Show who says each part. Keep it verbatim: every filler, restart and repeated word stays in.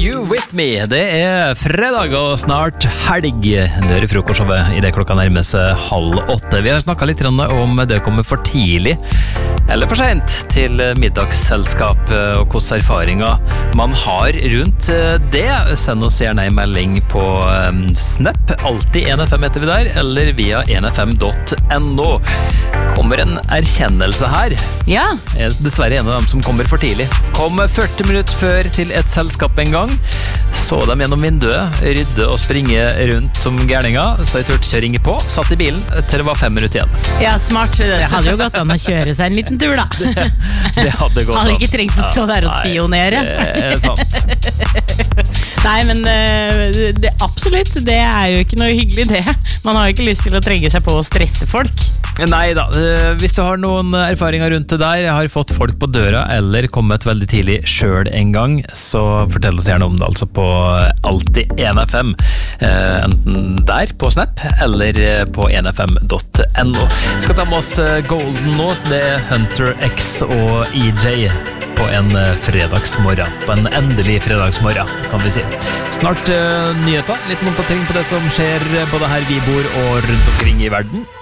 Speaker 1: You With Me? Det er fredag og snart helg. Nå er det frokostshowet i det klokka nærmer seg halv åtte. Vi har snakket litt om det å komme for tidlig eller for sent til middagsselskap og hvilke erfaringer man har rundt det. Send oss gjerne en melding på Snap, alltid en F M heter vi der, eller via en f m punktum no. Kommer en erkjennelse her.
Speaker 2: Ja.
Speaker 1: Jeg er dessverre en av dem som kommer for tidlig. Kom førti minutter før til et selskap en gang, så dem gjennom vinduet, rydde og springe rundt som gærninger, så jeg turte ikke å ringe på, satt i bilen til det var fem minutter igjen.
Speaker 2: Ja, smart. Det hadde jo gått an å kjøre seg en liten tur da.
Speaker 1: Det, det hadde gått an.
Speaker 2: Hadde ikke trengt å stå der og spionere.
Speaker 1: Nei, det er sant.
Speaker 2: Nei, men det, absolutt, det er jo ikke noe hyggelig det. Man har jo ikke lyst til å trenge seg på å stresse folk.
Speaker 1: Nei da, hvis du har noen erfaringer rundt det der, har fått folk på døra eller kommet veldig tidlig selv en gang, så fortell oss gjerne om det altså på alltid en F M, enten der på Snap eller på en f m punktum no. Skal ta med oss Golden nå, det er Hunter X og E J på en fredagsmorgen, på en endelig fredagsmorgen, kan vi si. Snart uh, nyheter, litt oppdatering på det som skjer både her vi bor og rundt omkring i verden.